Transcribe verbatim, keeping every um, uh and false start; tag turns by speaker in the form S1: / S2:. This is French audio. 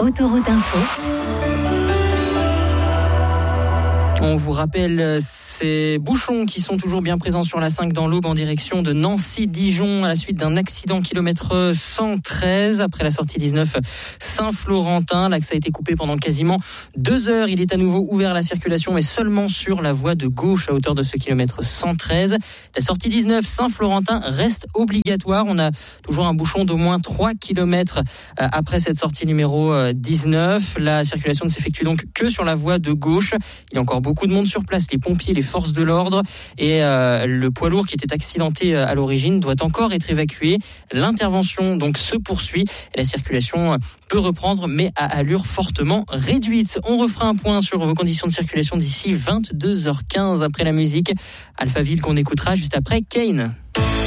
S1: Autoroute Info.
S2: On vous rappelle ces bouchons qui sont toujours bien présents sur la cinq dans l'Aube en direction de Nancy-Dijon à la suite d'un accident kilomètre cent treize après la sortie dix-neuf Saint-Florentin. L'axe a été coupé pendant quasiment deux heures. Il est à nouveau ouvert à la circulation mais seulement sur la voie de gauche à hauteur de ce kilomètre cent treize. La sortie dix-neuf Saint-Florentin reste obligatoire. On a toujours un bouchon d'au moins trois kilomètres après cette sortie numéro dix-neuf. La circulation ne s'effectue donc que sur la voie de gauche. Il y a encore beaucoup Beaucoup de monde sur place, les pompiers, les forces de l'ordre et euh, le poids lourd qui était accidenté à l'origine doit encore être évacué. L'intervention donc se poursuit et la circulation peut reprendre mais à allure fortement réduite. On refera un point sur vos conditions de circulation d'ici vingt-deux heures quinze après la musique. Alphaville qu'on écoutera juste après Kane.